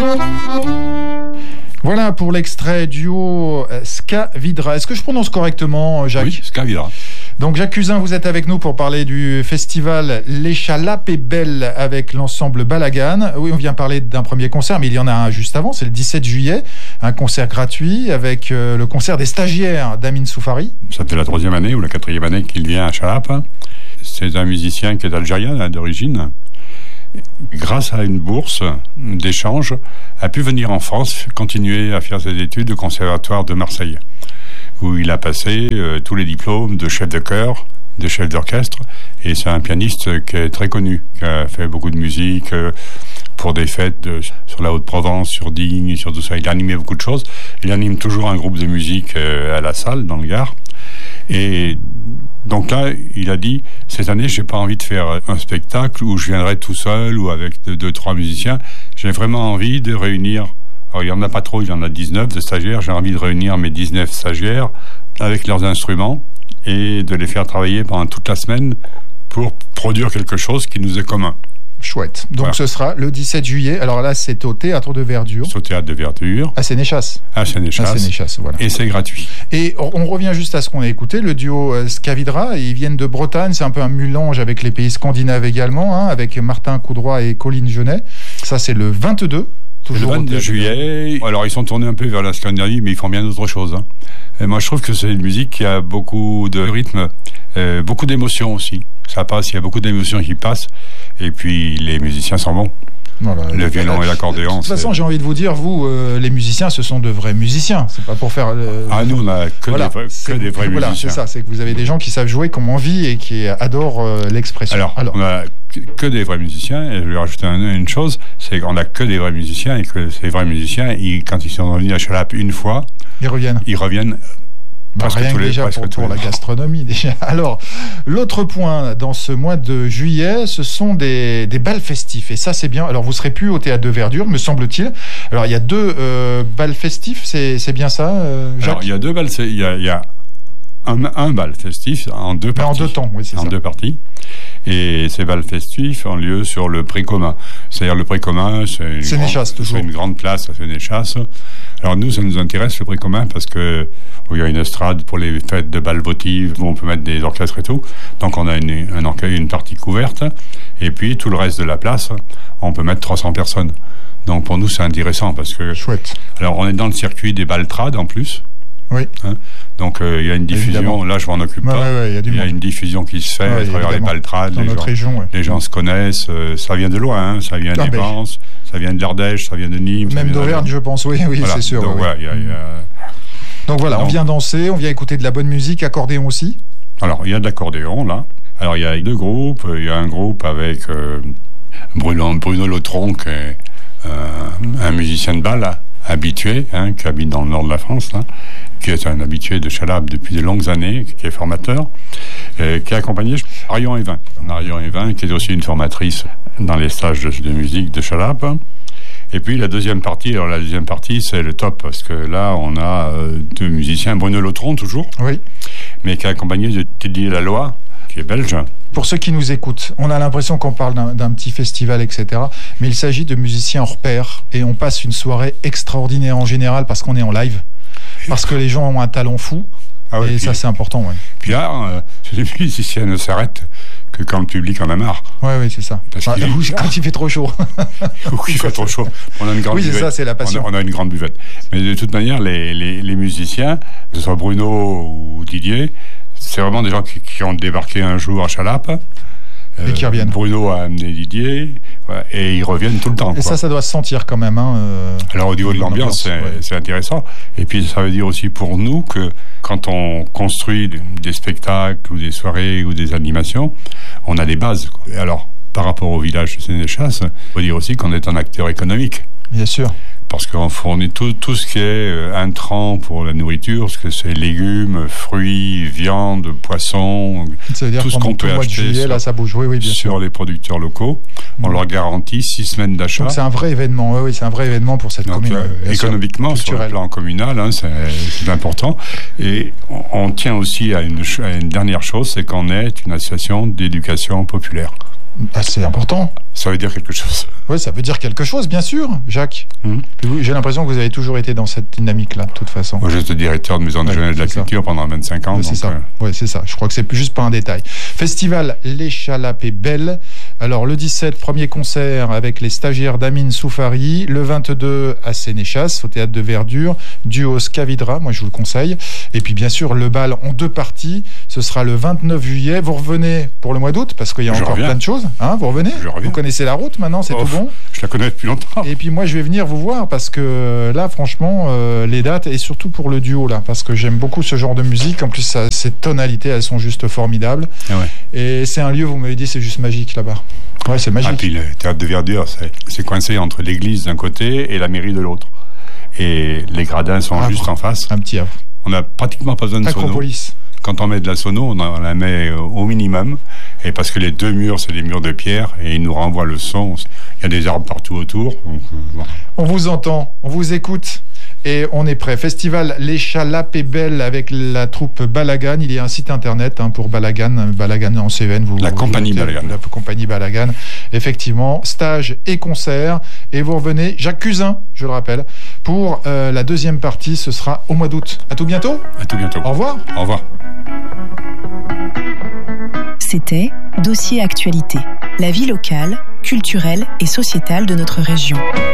Voilà pour l'extrait duo Ska Vidra. Est-ce que je prononce correctement, Jacques ? Oui, Ska Vidra. Donc Jacques Cusin, vous êtes avec nous pour parler du festival Les Chalapes Belles avec l'ensemble Balagan. Oui, on vient parler d'un premier concert, mais il y en a un juste avant, c'est le 17 juillet, un concert gratuit avec le concert des stagiaires d'Amine Soufari. Ça fait la 3e année ou la 4e année qu'il vient à Chalapes. C'est un musicien qui est algérien d'origine. Grâce à une bourse d'échange, a pu venir en France continuer à faire ses études au Conservatoire de Marseille, où il a passé tous les diplômes de chef de chœur, de chef d'orchestre, et c'est un pianiste qui est très connu, qui a fait beaucoup de musique pour des fêtes sur la Haute-Provence, sur Digne, sur tout ça. Il a animé beaucoup de choses. Il anime toujours un groupe de musique à la salle, dans le Gard. Et donc là, il a dit, cette année, j'ai pas envie de faire un spectacle où je viendrai tout seul ou avec 2-3 musiciens. J'ai vraiment envie de réunir, alors il y en a pas trop, il y en a 19 de stagiaires. J'ai envie de réunir mes 19 stagiaires avec leurs instruments et de les faire travailler pendant toute la semaine pour produire quelque chose qui nous est commun. Chouette. Donc voilà. Ce sera le 17 juillet. Alors là, c'est au Théâtre de Verdure. C'est au Théâtre de Verdure. À Sénéchas. À Sénéchas, voilà. Et c'est gratuit. Et on revient juste à ce qu'on a écouté, le duo Ska Vidra. Ils viennent de Bretagne. C'est un peu un mélange avec les pays scandinaves également, hein, avec Martin Coudroy et Colline Genet. Ça, c'est le 22. Le 22 juillet. Alors, ils sont tournés un peu vers la Scandinavie, mais ils font bien d'autres choses. Hein. Et moi, je trouve que c'est une musique qui a beaucoup de rythme, beaucoup d'émotions aussi. Ça passe, il y a beaucoup d'émotions qui passent. Et puis, les musiciens sont bons. Voilà, le violon et l'accordéon. De toute façon, j'ai envie de vous dire, vous, les musiciens, ce sont de vrais musiciens. C'est pas pour faire. Nous, on n'a que des vrais musiciens. C'est ça. C'est que vous avez des gens qui savent jouer comme envie et qui adorent l'expression. Alors, on a que des vrais musiciens. Et je vais rajouter une chose, c'est qu'on n'a que des vrais musiciens et que ces vrais musiciens, quand ils sont venus à Chalapes une fois, ils reviennent. Rien que déjà pour la gastronomie déjà. Alors, l'autre point dans ce mois de juillet, ce sont des bals festifs. Et ça, c'est bien. Alors, vous serez plus au Théâtre de Verdure, me semble-t-il. Alors, il y a 2 bals festifs, c'est bien ça, Jacques ? Alors, il y a 2 balles. Il y a un bal festif en 2 parties. En 2 temps, oui, c'est ça. En 2 parties. Et ces bals festifs ont lieu sur le Pré commun. C'est-à-dire le Pré commun, c'est une grande place à Sénéchas. Alors nous, ça nous intéresse le Pré commun parce que il y a une estrade pour les fêtes de bal votives où on peut mettre des orchestres et tout. Donc on a une partie couverte. Et puis tout le reste de la place, on peut mettre 300 personnes. Donc pour nous, c'est intéressant parce que... Chouette. Alors on est dans le circuit des baltrades en plus. Oui. Hein, donc il y a une diffusion. Évidemment. Là, je m'en occupe pas. Il y a une diffusion qui se fait à travers les baltrades. Dans notre région. Les gens se connaissent. Ça vient de loin. Hein, ça vient des Vence, ça vient de l'Ardèche, ça vient de Nîmes. Même d'Auvergne, je pense. Oui, voilà. C'est sûr. Donc voilà, donc voilà, on vient danser, on vient écouter de la bonne musique, accordéon aussi. Alors il y a de l'accordéon là. Alors il y a 2 groupes. Il y a un groupe avec Bruno Lautron, qui est un musicien de bal habitué, hein, qui habite dans le nord de la France, là, qui est un habitué de Chalapes depuis de longues années, qui est formateur, qui est accompagné Marion Evin, qui est aussi une formatrice dans les stages de musique de Chalapes. Et puis la deuxième partie, c'est le top, parce que là, on a 2 musiciens, Bruno Lautron toujours, oui, mais qui est accompagné de Didier Laloy, qui est belge. Pour ceux qui nous écoutent, on a l'impression qu'on parle d'un petit festival, etc. Mais il s'agit de musiciens hors pair, et on passe une soirée extraordinaire en général parce qu'on est en live, parce que les gens ont un talent fou, et ça c'est important. Ouais. Puis là, les musiciens ne s'arrêtent que quand le public en a marre. Oui, c'est ça. Quand il fait trop chaud. Ou qu'il fait trop chaud. On a une grande buvette. C'est ça, c'est la passion. On a une grande buvette. Mais de toute manière, les musiciens, que ce soit Bruno ou Didier, c'est vraiment des gens qui ont débarqué un jour à Chalapes. Et qui reviennent. Bruno a amené Didier, et ils reviennent tout le temps. Et quoi. Ça doit se sentir quand même. Alors au niveau de l'ambiance, c'est intéressant. Et puis ça veut dire aussi pour nous que quand on construit des spectacles ou des soirées ou des animations, on a des bases. Quoi. Et alors, par rapport au village de Sénéchas, il faut dire aussi qu'on est un acteur économique. Bien sûr. Parce qu'on fournit tout ce qui est intrant pour la nourriture, ce que c'est légumes, fruits, viande, poissons, tout ce qu'on peut acheter juillet, là, ça bouge. Oui, bien sur sûr. Les producteurs locaux. On leur garantit 6 semaines d'achat. Donc c'est un vrai événement, c'est un vrai événement pour cette commune. Économiquement, sur le plan communal, hein, c'est important. Et on tient aussi à une dernière chose, c'est qu'on est une association d'éducation populaire. Ah, c'est important. Ça veut dire quelque chose. Oui, ça veut dire quelque chose, bien sûr, Jacques. J'ai l'impression que vous avez toujours été dans cette dynamique-là, de toute façon. Moi, j'étais directeur de Maison régionale de la culture pendant 25 ans. C'est ça. Oui, c'est ça. Je crois que c'est juste pas un détail. Festival L'Échalape est belle. Alors, le 17, premier concert avec les stagiaires d'Amine Soufari. Le 22, à Sénéchas, au Théâtre de Verdure. Duo Scavidra, moi, je vous le conseille. Et puis, bien sûr, le bal en 2 parties. Ce sera le 29 juillet. Vous revenez pour le mois d'août, parce qu'il y a encore plein de choses. Hein, vous revenez ? Vous connaissez la route maintenant, c'est tout bon ? Je la connais depuis longtemps. Et puis moi, je vais venir vous voir parce que là, franchement, les dates, et surtout pour le duo, là, parce que j'aime beaucoup ce genre de musique. En plus, ces tonalités, elles sont juste formidables. Et c'est un lieu, vous m'avez dit, c'est juste magique là-bas. Ouais, c'est magique. Ah, puis le Théâtre de Verdure, c'est coincé entre l'église d'un côté et la mairie de l'autre. Et les gradins sont juste en face. Un petit havre. On n'a pratiquement pas besoin de sono. Quand on met de la sono, on la met au minimum. Et parce que les 2 murs, c'est des murs de pierre et ils nous renvoient le son. Il y a des arbres partout autour. Donc, On vous entend, on vous écoute. Et on est prêt. Festival L'Échalape est belle avec la troupe Balagan. Il y a un site internet pour Balagan en CEN. La compagnie Balagan. La compagnie Balagan. Effectivement, stage et concert. Et vous revenez, Jacques Cusin, je le rappelle, pour la deuxième partie. Ce sera au mois d'août. À tout bientôt. À tout bientôt. Au revoir. Au revoir. C'était Dossier Actualité, la vie locale, culturelle et sociétale de notre région.